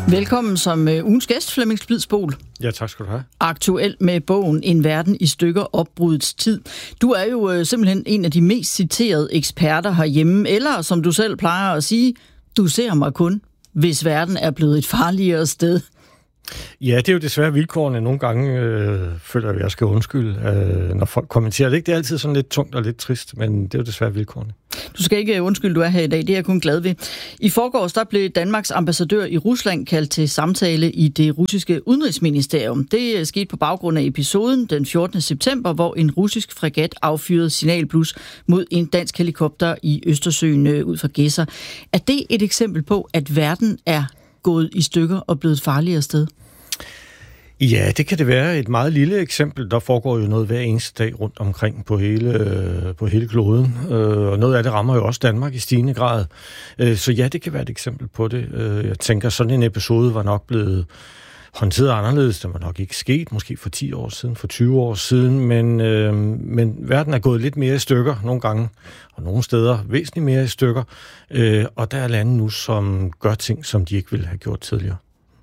Velkommen som ugens gæst, Flemming Splidsboel. Ja, tak skal du have. Aktuel med bogen En verden i stykker, opbrudets tid. Du er jo simpelthen en af de mest citerede eksperter herhjemme, eller som du selv plejer at sige, du ser mig kun, hvis verden er blevet et farligere sted. Ja, det er jo desværre vilkårene. Nogle gange føler jeg, at jeg skal undskylde, når folk kommenterer det. Det er altid sådan lidt tungt og lidt trist, men det er jo desværre vilkårene. Du skal ikke undskylde, du er her i dag. Det er jeg kun glad ved. I forgårs der blev Danmarks ambassadør i Rusland kaldt til samtale i det russiske udenrigsministerium. Det skete på baggrund af episoden den 14. september, hvor en russisk fregat affyrede signalblus mod en dansk helikopter i Østersøen ud for Gedser. Er det et eksempel på, at verden er gået i stykker og blevet et farligere sted? Ja, det kan det være. Et meget lille eksempel. Der foregår jo noget hver eneste dag rundt omkring på hele kloden. Og noget af det rammer jo også Danmark i stigende grad. Så ja, det kan være et eksempel på det. Jeg tænker, sådan en episode var nok blevet håndteret anderledes. Det var nok ikke sket, måske for 10 år siden, for 20 år siden. Men verden er gået lidt mere i stykker nogle gange, og nogle steder væsentligt mere i stykker. Og der er lande nu, som gør ting, som de ikke ville have gjort tidligere.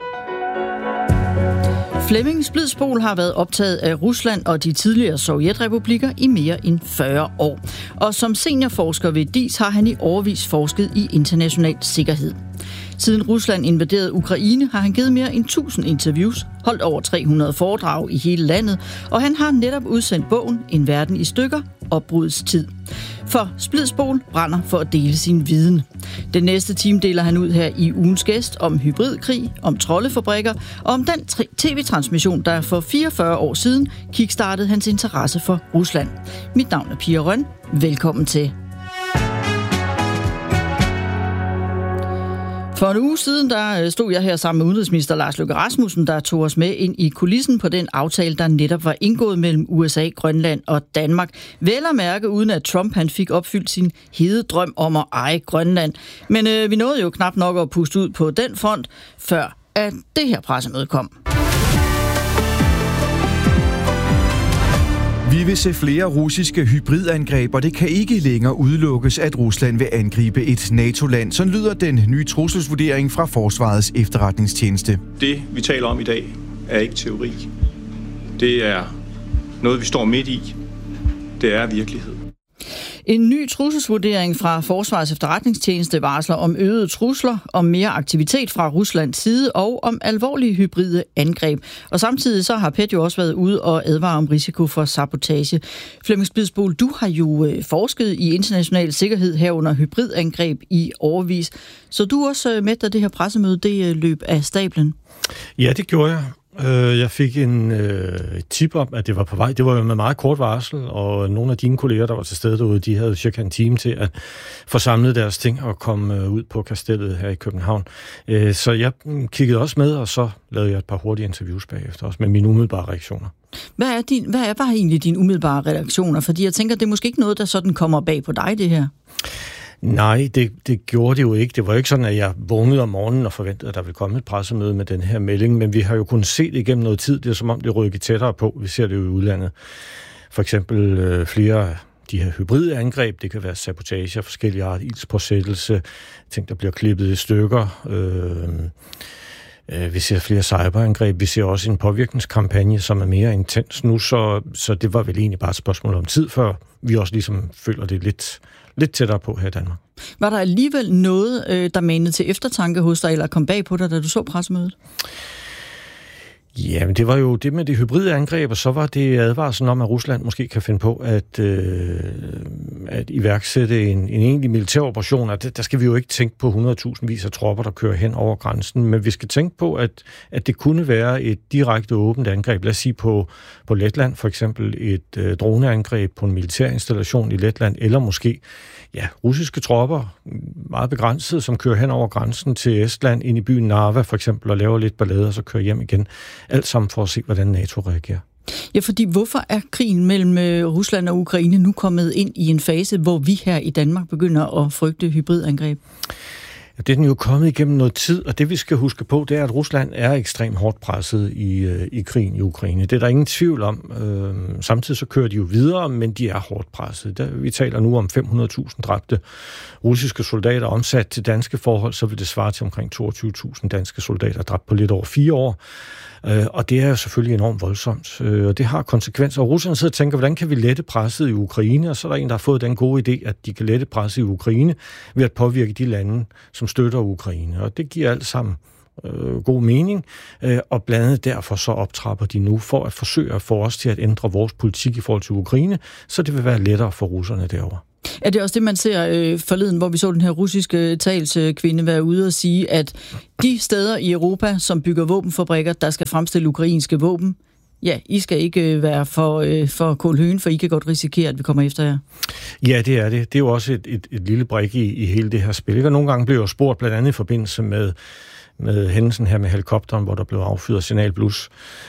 Flemming Splidsboel har været optaget af Rusland og de tidligere sovjetrepublikker i mere end 40 år. Og som seniorforsker ved DIIS har han i årevis forsket i international sikkerhed. Siden Rusland invaderede Ukraine har han givet mere end 1000 interviews, holdt over 300 foredrag i hele landet, og han har netop udsendt bogen En verden i stykker, opbrudets tid. For Splidsboel brænder for at dele sin viden. Den næste time deler han ud her i ugens gæst om hybridkrig, om troldefabrikker og om den tv-transmission, der for 44 år siden kickstartede hans interesse for Rusland. Mit navn er Pia Røn. Velkommen til. For en uge siden, der stod jeg her sammen med udenrigsminister Lars Løkke Rasmussen, der tog os med ind i kulissen på den aftale, der netop var indgået mellem USA, Grønland og Danmark. Vel at mærke, uden at Trump han fik opfyldt sin hede drøm om at eje Grønland. Men vi nåede jo knap nok at puste ud på den front, før at det her pressemøde kom. Vi vil se flere russiske hybridangreb, og det kan ikke længere udelukkes, at Rusland vil angribe et NATO-land. Sådan lyder den nye trusselsvurdering fra Forsvarets efterretningstjeneste. Det, vi taler om i dag, er ikke teori. Det er noget, vi står midt i. Det er virkelighed. En ny trusselsvurdering fra Forsvarets efterretningstjeneste varsler om øgede trusler, om mere aktivitet fra Ruslands side og om alvorlige hybride angreb. Og samtidig så har PET jo også været ude og advare om risiko for sabotage. Flemming Splidsboel, du har jo forsket i international sikkerhed herunder hybridangreb i årevis. Så du også med, da det her pressemøde det løb af stablen? Ja, det gjorde jeg. Jeg fik et tip om, at det var på vej. Det var jo med meget kort varsel, og nogle af dine kolleger, der var til stede derude, de havde cirka en time til at få samlet deres ting og komme ud på kastellet her i København. Så jeg kiggede også med, og så lavede jeg et par hurtige interviews bagefter også med mine umiddelbare reaktioner. Hvad var egentlig dine umiddelbare reaktioner? Fordi jeg tænker, det er måske ikke noget, der sådan kommer bag på dig, det her. Nej, det gjorde det jo ikke. Det var ikke sådan, at jeg vågnede om morgenen og forventede, at der ville komme et pressemøde med den her melding, men vi har jo kunnet se det igennem noget tid. Det er som om, det rykker tættere på. Vi ser det jo i udlandet. For eksempel flere af de her hybride angreb. Det kan være sabotage af forskellige art, ildspåsættelse, ting, der bliver klippet i stykker. Vi ser flere cyberangreb. Vi ser også en påvirkningskampagne, som er mere intens nu, så det var vel egentlig bare et spørgsmål om tid, før vi også ligesom føler det lidt tættere på her i Danmark. Var der alligevel noget, der manede til eftertanke hos dig, eller kom bag på dig, da du så pressemødet? Ja, men det var jo det med de hybride angreb, og så var det advarslen om, at Rusland måske kan finde på at iværksætte en egentlig militær operation. Der skal vi jo ikke tænke på 100.000 vis af tropper, der kører hen over grænsen, men vi skal tænke på, at det kunne være et direkte åbent angreb. Lad os sige på Letland, for eksempel et droneangreb på en militær installation i Letland, eller måske russiske tropper, meget begrænsede, som kører hen over grænsen til Estland, ind i byen Narva for eksempel, og laver lidt ballade, og så kører hjem igen. Alt sammen for at se, hvordan NATO reagerer. Ja, fordi hvorfor er krigen mellem Rusland og Ukraine nu kommet ind i en fase, hvor vi her i Danmark begynder at frygte hybridangreb? Det er den jo kommet igennem noget tid, og det vi skal huske på, det er, at Rusland er ekstremt hårdt presset i krigen i Ukraine. Det er der ingen tvivl om. Samtidig så kører de jo videre, men de er hårdt presset. Vi taler nu om 500.000 dræbte russiske soldater. Omsat til danske forhold, så vil det svare til omkring 22.000 danske soldater dræbt på lidt over 4 år. Og det er jo selvfølgelig enormt voldsomt, og det har konsekvenser. Og russerne sidder og tænker, hvordan kan vi lette presset i Ukraine? Og så er der en, der har fået den gode idé, at de kan lette presset i Ukraine ved at påvirke de lande, som støtter Ukraine. Og det giver alt sammen god mening, og blandt andet derfor så optrapper de nu for at forsøge at få os til at ændre vores politik i forhold til Ukraine, så det vil være lettere for russerne derovre. Er det også det, man ser forleden, hvor vi så den her russiske talskvinde være ude og sige, at de steder i Europa, som bygger våbenfabrikker, der skal fremstille ukrainske våben, ja, I skal ikke være for kålhøen, for I kan godt risikere, at vi kommer efter jer. Ja, det er det. Det er jo også et lille brik i hele det her spil. Og nogle gange blev jeg spurgt, blandt andet i forbindelse med hændelsen her med helikopteren, hvor der blev affyret signalblus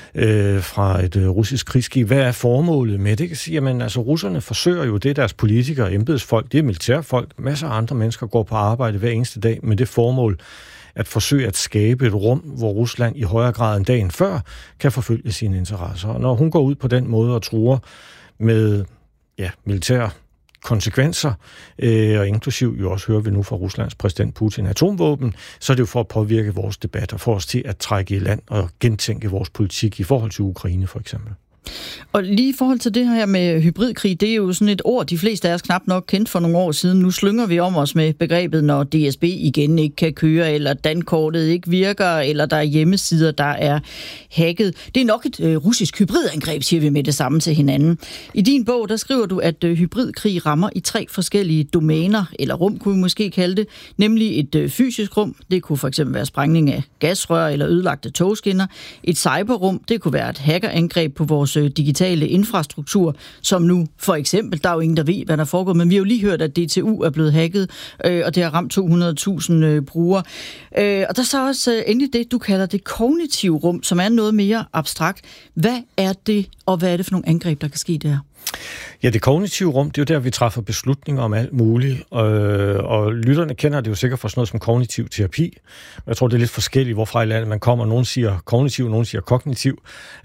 fra et russisk krigsskib. Hvad er formålet med det? Jeg kan sige, jamen, altså, russerne forsøger jo, det er deres politikere, embedsfolk, det er militærfolk, masser af andre mennesker går på arbejde hver eneste dag med det formål at forsøge at skabe et rum, hvor Rusland i højere grad end dagen før kan forfølge sine interesser. Og når hun går ud på den måde og truer med militære konsekvenser, og inklusiv jo også hører vi nu fra Ruslands præsident Putin atomvåben, så er det jo for at påvirke vores debat og få os til at trække i land og gentænke vores politik i forhold til Ukraine for eksempel. Og lige i forhold til det her med hybridkrig, det er jo sådan et ord, de fleste af os knap nok kendte for nogle år siden. Nu slynger vi om os med begrebet, når DSB igen ikke kan køre, eller dankortet ikke virker, eller der er hjemmesider, der er hacket. Det er nok et russisk hybridangreb, siger vi med det samme til hinanden. I din bog, der skriver du, at hybridkrig rammer i 3 forskellige domæner, eller rum kunne vi måske kalde det, nemlig et fysisk rum, det kunne for eksempel være sprængning af gasrør eller ødelagte togskinner. Et cyberrum, det kunne være et hackerangreb på vores digitale infrastruktur, som nu for eksempel, der er jo ingen, der ved, hvad der foregår, men vi har jo lige hørt, at DTU er blevet hacket, og det har ramt 200.000 brugere. Og der er så også endelig det, du kalder det kognitive rum, som er noget mere abstrakt. Hvad er det, og hvad er det for nogle angreb, der kan ske der? Ja, det kognitive rum, det er jo der, vi træffer beslutninger om alt muligt, og lytterne kender det jo sikkert fra sådan noget som kognitiv terapi. Jeg tror, det er lidt forskelligt, hvorfra i landet man kommer. Nogen siger kognitiv, nogen siger kognitiv.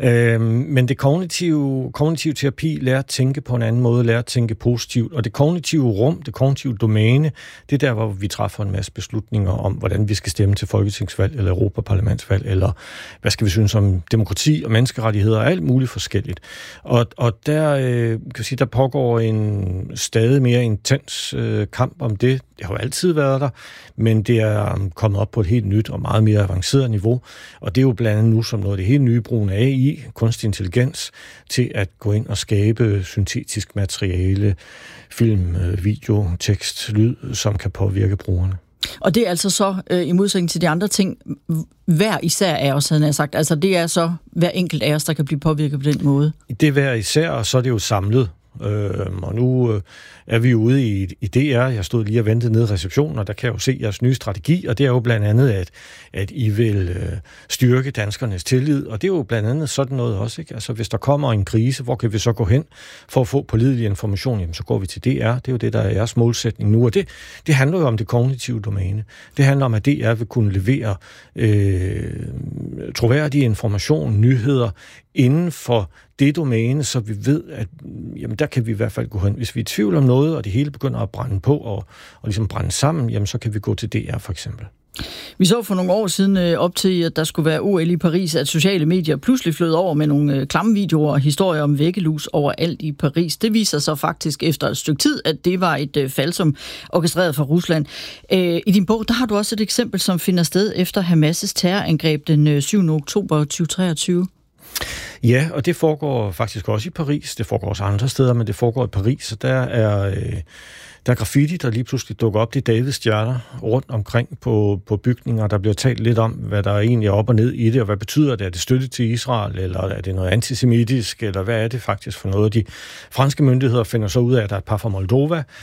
Men det kognitive terapi lærer at tænke på en anden måde, lærer at tænke positivt. Og det kognitive rum, det kognitive domæne, det er der, hvor vi træffer en masse beslutninger om, hvordan vi skal stemme til folketingsvalg eller europaparlamentsvalg, eller hvad skal vi synes om demokrati og menneskerettigheder, og alt muligt forskelligt. Og der kan sige, der pågår en stadig mere intens kamp om det. Det har jo altid været der, men det er kommet op på et helt nyt og meget mere avanceret niveau. Og det er jo blandt andet nu som noget af det helt nye brugen af AI, kunstig intelligens, til at gå ind og skabe syntetisk materiale, film, video, tekst, lyd, som kan påvirke brugerne. Og det er altså så, i modsætning til de andre ting, hver især af os, havde jeg sagt. Altså det er så hver enkelt af os, der kan blive påvirket på den måde. Det er hver især, og så er det jo samlet. Og nu er vi ude i DR. Jeg stod lige og ventede nede i receptionen, og der kan jeg jo se jeres nye strategi, og det er jo blandt andet, at I vil styrke danskernes tillid, og det er jo blandt andet sådan noget også, ikke? Altså hvis der kommer en krise, hvor kan vi så gå hen for at få pålidelig information? Jamen så går vi til DR. Det er jo det, der er jeres målsætning nu, og det handler jo om det kognitive domæne. Det handler om, at DR vil kunne levere troværdige information, nyheder inden for det domæne, så vi ved, at jamen, der kan vi i hvert fald gå hen. Hvis vi er i tvivl om noget, og det hele begynder at brænde på og ligesom brænde sammen, jamen, så kan vi gå til DR for eksempel. Vi så for nogle år siden op til, at der skulle være OL i Paris, at sociale medier pludselig flød over med nogle klamme videoer og historier om væggelus overalt i Paris. Det viser sig faktisk efter et stykke tid, at det var et falsum orkestreret fra Rusland. I din bog, der har du også et eksempel, som finder sted efter Hamas' terrorangreb den 7. oktober 2023. Ja, og det foregår faktisk også i Paris. Det foregår også andre steder, men det foregår i Paris, og der er graffiti, der lige pludselig dukker op. Det er Davids stjerner rundt omkring på bygninger. Der bliver talt lidt om, hvad der egentlig er op og ned i det, og hvad betyder det? Er det støtte til Israel, eller er det noget antisemitisk, eller hvad er det faktisk for noget? De franske myndigheder finder så ud af, at der er et par fra Moldova,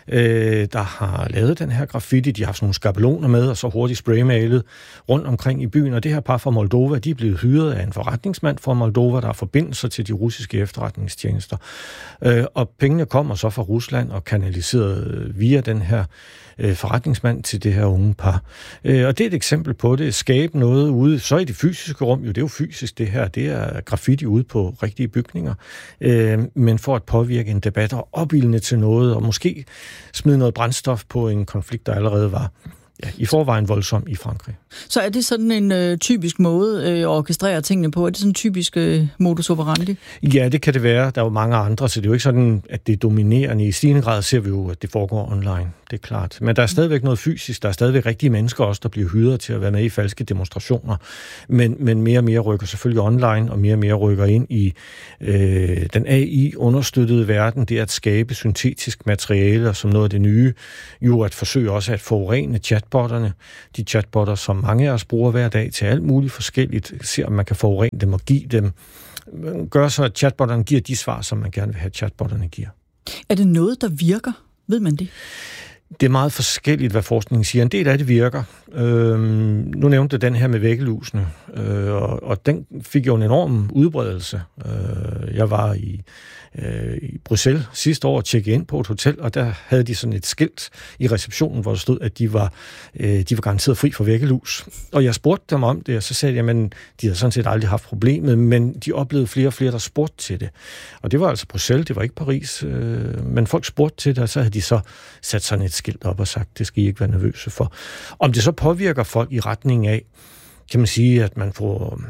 der har lavet den her graffiti. De har haft sådan nogle skabeloner med, og så hurtigt spraymalet rundt omkring i byen. Og det her par fra Moldova, de er blevet hyret af en forretningsmand fra Moldova, der har forbindelser til de russiske efterretningstjenester. Og pengene kommer så fra Rusland og kanaliseret via den her forretningsmand til det her unge par. Og det er et eksempel på det. Skabe noget ude, så i det fysiske rum, jo det er jo fysisk det her, det er graffiti ude på rigtige bygninger, men for at påvirke en debat og opildne til noget, og måske smide noget brændstof på en konflikt, der allerede var i forvejen voldsom i Frankrig. Så er det sådan en typisk måde at orkestrere tingene på? Er det sådan en typisk modus operandi? Ja, det kan det være. Der er jo mange andre, så det er jo ikke sådan, at det er dominerende. I stigende grad ser vi jo, at det foregår online. Det er klart. Men der er stadigvæk noget fysisk. Der er stadigvæk rigtige mennesker også, der bliver hyret til at være med i falske demonstrationer. Men mere og mere rykker selvfølgelig online, og mere rykker ind i den AI-understøttede verden. Det er at skabe syntetisk materiale, som noget af det nye. Jo at forsøge også at forurene chatbotterne. De chatbotter, som mange af os bruger hver dag til alt muligt forskelligt. Se om man kan forurene dem og give dem. Gør så, at chatbotterne giver de svar, som man gerne vil have, at chatbotterne giver. Er det noget, der virker? Ved man det? Det er meget forskelligt, hvad forskningen siger. En del af det virker. Nu nævnte jeg den her med væggelusene, og den fik jo en enorm udbredelse. Jeg var i Bruxelles sidste år og tjekkede ind på et hotel, og der havde de sådan et skilt i receptionen, hvor der stod, at de var garanteret fri for væggelus. Og jeg spurgte dem om det, og så sagde jeg, at de havde sådan set aldrig haft problemet, men de oplevede flere og flere, der spurgte til det. Og det var altså Bruxelles, det var ikke Paris, men folk spurgte til det, og så havde de så sat sådan et skilt op og sagt, det skal I ikke være nervøse for. Om det så påvirker folk i retning af, kan man sige, at man får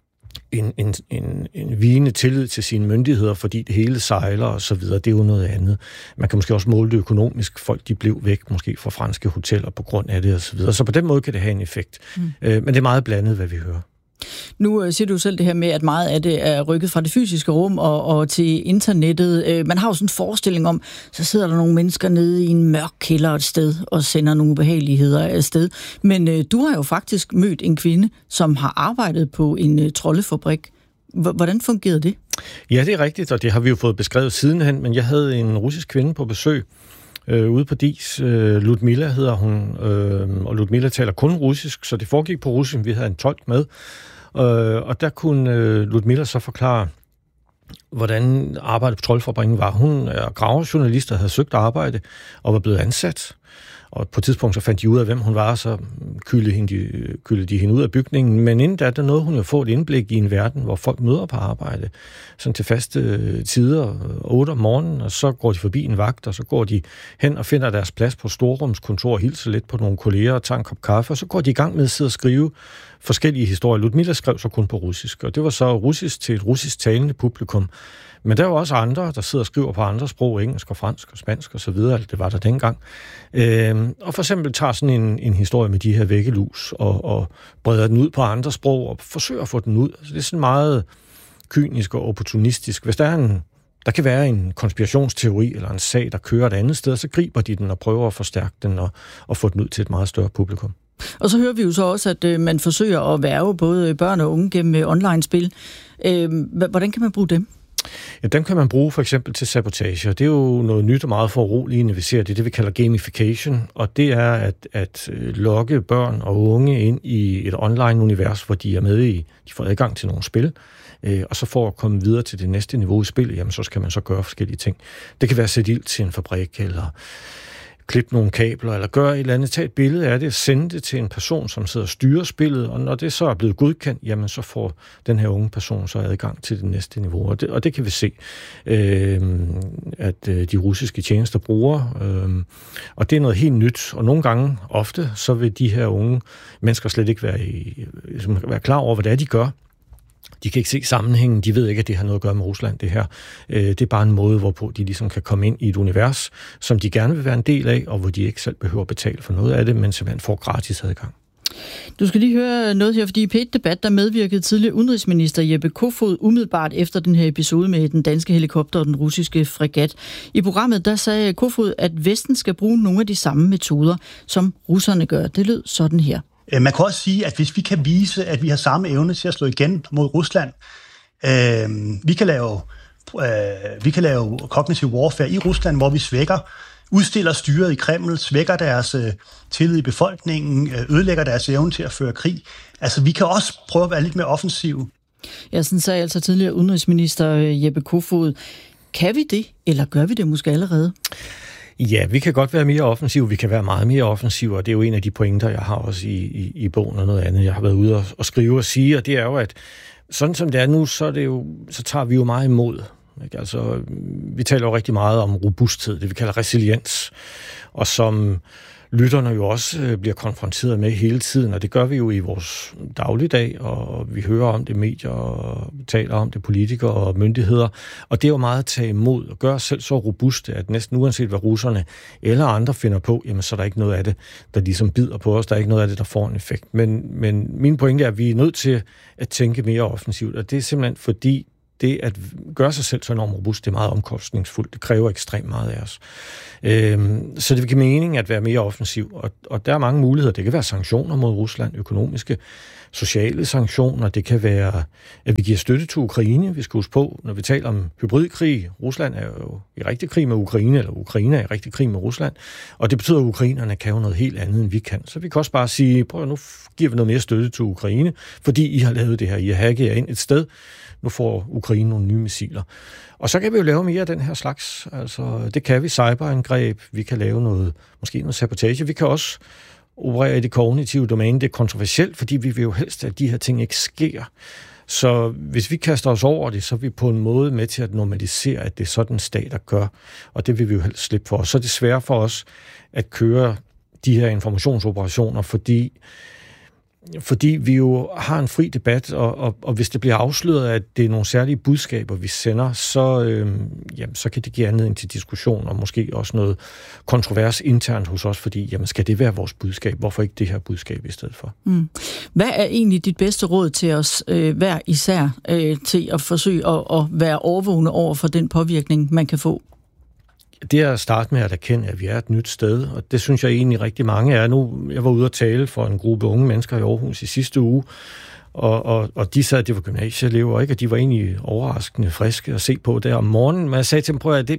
en vigende tillid til sine myndigheder, fordi det hele sejler og så videre, det er jo noget andet. Man kan måske også måle det økonomisk. Folk, de blev væk måske fra franske hoteller på grund af det og så videre. Så på den måde kan det have en effekt. Men det er meget blandet, hvad vi hører. Nu siger du selv det her med, at meget af det er rykket fra det fysiske rum og til internettet. Man har jo sådan en forestilling om, så sidder der nogle mennesker nede i en mørk kælder et sted og sender nogle ubehageligheder afsted. Men du har jo faktisk mødt en kvinde, som har arbejdet på en troldefabrik. Hvordan fungerede det? Ja, det er rigtigt, og det har vi jo fået beskrevet sidenhen, men jeg havde en russisk kvinde på besøg ude på DIS. Ludmila hedder hun, og Ludmila taler kun russisk, så det foregik på russisk. Vi havde en tolk med, og der kunne Ludmila så forklare, hvordan arbejdet på troldfabrikken var. Hun er gravejournalist, der havde søgt arbejde og var blevet ansat. Og på et tidspunkt så fandt de ud af, hvem hun var, så kyldede de hende ud af bygningen. Men inden da nåede hun jo at få et indblik i en verden, hvor folk møder på arbejde, sådan til faste tider, 8 om morgenen, og så går de forbi en vagt, og så går de hen og finder deres plads på storrumskontor og hilser lidt på nogle kolleger og tager en kop kaffe, og så går de i gang med at sidde og skrive forskellige historier. Ludmila skrev så kun på russisk, og det var så russisk til et russisk talende publikum. Men der er jo også andre, der sidder og skriver på andre sprog, engelsk og fransk og spansk og så videre, det var der dengang. Og for eksempel tager sådan en historie med de her væggelus og breder den ud på andre sprog og forsøger at få den ud. Altså, det er sådan meget kynisk og opportunistisk. Hvis der kan være en konspirationsteori eller en sag, der kører et andet sted, så griber de den og prøver at forstærke den og få den ud til et meget større publikum. Og så hører vi jo så også, at man forsøger at hverve både børn og unge gennem online-spil. Hvordan kan man bruge dem? Ja, dem kan man bruge for eksempel til sabotage, og det er jo noget nyt og meget foruroligende, vi ser det vi kalder gamification, og det er at lokke børn og unge ind i et online-univers, hvor de er med i, de får adgang til nogle spil, og så for at komme videre til det næste niveau i spillet, jamen så skal man så gøre forskellige ting. Det kan være at sætte ild til en fabrik, eller klippe nogle kabler, eller gøre et eller andet, tage et billede af det, sende det til en person, som sidder og styrer spillet, og når det så er blevet godkendt, jamen så får den her unge person så adgang til det næste niveau. Og det kan vi se, at de russiske tjenester bruger, og det er noget helt nyt, og nogle gange, ofte, så vil de her unge mennesker slet ikke være klar over, hvad det er, de gør. De kan ikke se sammenhængen, de ved ikke, at det har noget at gøre med Rusland, det her. Det er bare en måde, hvorpå de ligesom kan komme ind i et univers, som de gerne vil være en del af, og hvor de ikke selv behøver at betale for noget af det, men simpelthen får gratis adgang. Du skal lige høre noget her, fordi i P1-debat, der medvirkede tidligere udenrigsminister Jeppe Kofod umiddelbart efter den her episode med den danske helikopter og den russiske fregat. I programmet, der sagde Kofod, at Vesten skal bruge nogle af de samme metoder, som russerne gør. Det lød sådan her. Man kan også sige, at hvis vi kan vise, at vi har samme evne til at slå igen mod Rusland, vi kan lave cognitive warfare i Rusland, hvor vi svækker udstiller styret i Kreml, svækker deres tillid i befolkningen, ødelægger deres evne til at føre krig. Altså, vi kan også prøve at være lidt mere offensive. Ja, sådan sagde altså tidligere udenrigsminister Jeppe Kofod. Kan vi det, eller gør vi det måske allerede? Ja, vi kan godt være mere offensive, vi kan være meget mere offensive, og det er jo en af de pointer, jeg har også i bogen og noget andet, jeg har været ude og skrive og sige, og det er jo, at sådan som det er nu, så tager vi jo meget imod. Ikke? Altså, vi taler jo rigtig meget om robusthed, det vi kalder resiliens, og som lytterne jo også bliver konfronteret med hele tiden, og det gør vi jo i vores dagligdag, og vi hører om det medier, og vi taler om det politikere og myndigheder, og det er jo meget at tage imod, og gøre os selv så robuste, at næsten uanset hvad russerne eller andre finder på, jamen så er der ikke noget af det, der ligesom bider på os, der er ikke noget af det, der får en effekt. Men min pointe er, at vi er nødt til at tænke mere offensivt, og det er simpelthen fordi, det at gøre sig selv så enormt robust, det er meget omkostningsfuldt. Det kræver ekstremt meget af os. Så det vil give mening at være mere offensiv. Og der er mange muligheder. Det kan være sanktioner mod Rusland, økonomiske, sociale sanktioner. Det kan være, at vi giver støtte til Ukraine. Vi skal huske på, når vi taler om hybridkrig. Rusland er jo i rigtig krig med Ukraine, eller Ukraine er i rigtig krig med Rusland. Og det betyder, at ukrainerne kan jo noget helt andet, end vi kan. Så vi kan også bare sige, prøv nu giver vi noget mere støtte til Ukraine, fordi I har lavet det her. I har hacket jer ind et sted. Nu får Ukraine nogle nye missiler. Og så kan vi jo lave mere af den her slags. Altså, det kan vi, cyberangreb, vi kan lave måske noget sabotage. Vi kan også operere i det kognitive domæne. Det er kontroversielt, fordi vi vil jo helst, at de her ting ikke sker. Så hvis vi kaster os over det, så er vi på en måde med til at normalisere, at det er sådan stater gør. Og det vil vi jo helst slippe for. Så er det svært for os at køre de her informationsoperationer, fordi vi jo har en fri debat, og hvis det bliver afsløret, at det er nogle særlige budskaber, vi sender, så kan det give anledning til diskussion, og måske også noget kontrovers internt hos os, fordi skal det være vores budskab? Hvorfor ikke det her budskab i stedet for? Hvad er egentlig dit bedste råd til os hver især til at forsøge at være overvågne over for den påvirkning, man kan få? Det er at starte med at erkende, at vi er et nyt sted, og det synes jeg egentlig rigtig mange er nu. Jeg var ude at tale for en gruppe unge mennesker i Aarhus i sidste uge, og de sagde, at det var gymnasieelever, ikke? Og de var egentlig overraskende friske at se på der om morgenen. Men jeg sagde til dem, prøv at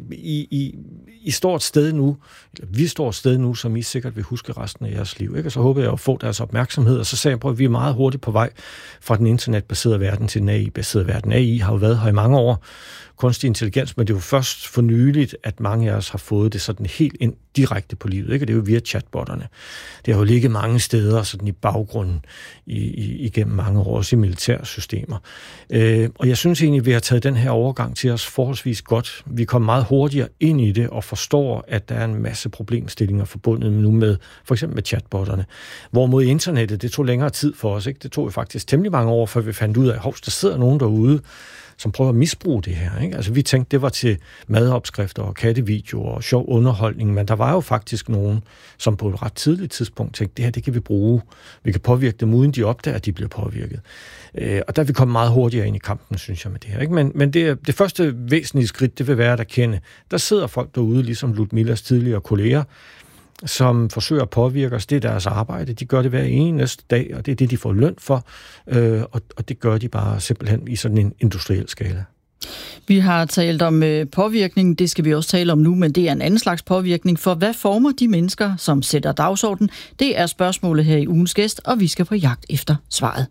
I står et sted nu, eller vi står et sted nu, som I sikkert vil huske resten af jeres liv. Ikke? Og så håber jeg at få deres opmærksomhed, og så sagde jeg, prøv at vi er meget hurtigt på vej fra den internetbaserede verden til den AI-baserede verden. AI har jo været her i mange år, kunstig intelligens, men det er jo først for nyligt, at mange af os har fået det sådan helt ind direkte på livet, ikke? Det er jo via chatbotterne. Det har jo ligget mange steder sådan i baggrunden igennem mange år, også i militærsystemer. Og jeg synes egentlig, at vi har taget den her overgang til os forholdsvis godt. Vi kommer meget hurtigere ind i det og forstår, at der er en masse problemstillinger forbundet nu med, for eksempel med chatbotterne. Hvorimod internettet, det tog længere tid for os, ikke? Det tog jo faktisk temmelig mange år, før vi fandt ud af, at der sidder nogen derude, som prøver at misbruge det her. Ikke? Altså, vi tænkte, det var til madopskrifter og kattevideoer og sjov underholdning, men der var jo faktisk nogen, som på et ret tidligt tidspunkt tænkte, det her, det kan vi bruge. Vi kan påvirke dem, uden de opdager, at de bliver påvirket. Og der er vi kommet meget hurtigere ind i kampen, synes jeg, med det her. Ikke? Men det første væsentlige skridt, det vil være at erkende. Der sidder folk derude, ligesom Ludmilas tidligere kolleger, som forsøger at påvirke os. Det er deres arbejde. De gør det hver eneste dag, og det er det, de får løn for. Og det gør de bare simpelthen i sådan en industriel skala. Vi har talt om påvirkning, det skal vi også tale om nu, men det er en anden slags påvirkning. For hvad former de mennesker, som sætter dagsorden? Det er spørgsmålet her i ugens gæst, og vi skal på jagt efter svaret.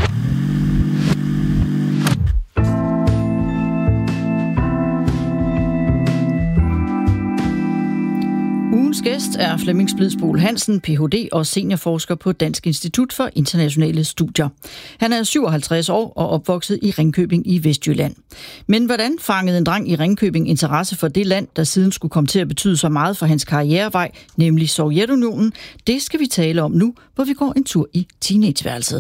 Ugens gæst er Flemming Splidsboel Hansen, Ph.D. og seniorforsker på Dansk Institut for Internationale Studier. Han er 57 år og opvokset i Ringkøbing i Vestjylland. Men hvordan fangede en dreng i Ringkøbing interesse for det land, der siden skulle komme til at betyde så meget for hans karrierevej, nemlig Sovjetunionen? Det skal vi tale om nu, hvor vi går en tur i teenageværelset.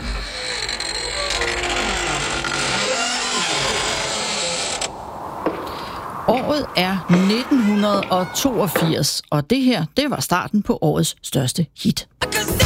Året er 1982, og det her, det var starten på årets største hit.